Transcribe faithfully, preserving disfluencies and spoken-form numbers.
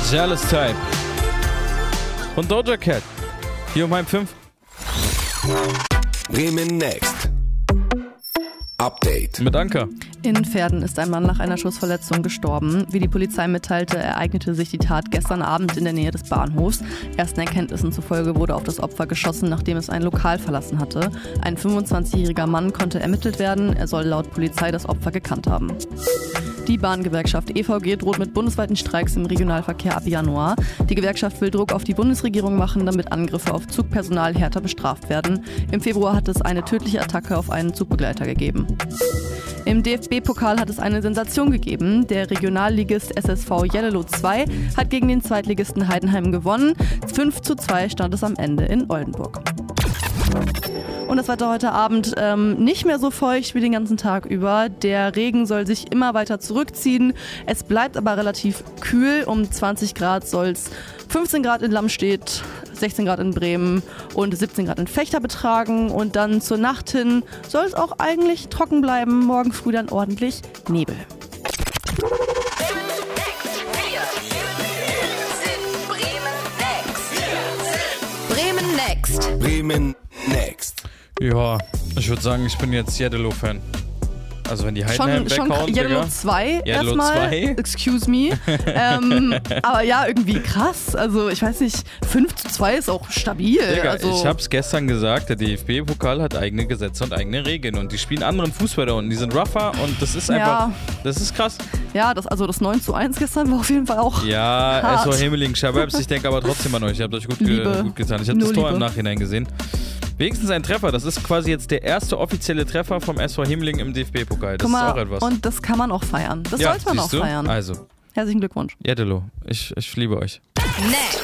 Jealous Type. Von Doja Cat. Hier um halb fünf. Bremen Next. Update. Mit Anker. In Verden ist ein Mann nach einer Schussverletzung gestorben. Wie die Polizei mitteilte, ereignete sich die Tat gestern Abend in der Nähe des Bahnhofs. Ersten Erkenntnissen zufolge wurde auf das Opfer geschossen, nachdem es ein Lokal verlassen hatte. Ein fünfundzwanzigjähriger Mann konnte ermittelt werden. Er soll laut Polizei das Opfer gekannt haben. Die Bahngewerkschaft E V G droht mit bundesweiten Streiks im Regionalverkehr ab Januar. Die Gewerkschaft will Druck auf die Bundesregierung machen, damit Angriffe auf Zugpersonal härter bestraft werden. Im Februar hat es eine tödliche Attacke auf einen Zugbegleiter gegeben. Im D F B-Pokal hat es eine Sensation gegeben. Der Regionalligist S S V Jellelow zwei hat gegen den Zweitligisten Heidenheim gewonnen. fünf zu zwei stand es am Ende in Oldenburg. Und das Wetter heute Abend ähm, nicht mehr so feucht wie den ganzen Tag über. Der Regen soll sich immer weiter zurückziehen. Es bleibt aber relativ kühl. Um zwanzig Grad soll es fünfzehn Grad in Lamstedt, sechzehn Grad in Bremen und siebzehn Grad in Vechta betragen. Und dann zur Nacht hin soll es auch eigentlich trocken bleiben. Morgen früh dann ordentlich Nebel. Bremen Next. Bremen Next. Ja, ich würde sagen, ich bin jetzt Jellelow-Fan. Also wenn die Heidenheim Schon, weghauen, schon Jellelow Digga. zwei Jellelow erstmal. zwei. Excuse me. ähm, aber ja, irgendwie krass. Also ich weiß nicht, fünf zu zwei ist auch stabil. Digga, also, ich hab's gestern gesagt, der D F B-Pokal hat eigene Gesetze und eigene Regeln und die spielen anderen Fußball da unten, die sind rougher und das ist einfach, Ja. das ist krass. Ja, das, also das neun zu eins gestern war auf jeden Fall auch Ja, hart. S V Himmeling, Shababs, ich denke aber trotzdem an euch, ihr habt euch gut, ge Liebe. gut getan. Ich habe Nur das Tor Liebe. im Nachhinein gesehen. Wenigstens ein Treffer, das ist quasi jetzt der erste offizielle Treffer vom S V Himmeling im D F B-Pokal. Das Guck mal, ist auch etwas. und das kann man auch feiern. Das ja, sollte man auch siehst du? feiern. Also, Herzlichen Glückwunsch. Jellelow, ich, ich liebe euch. Next.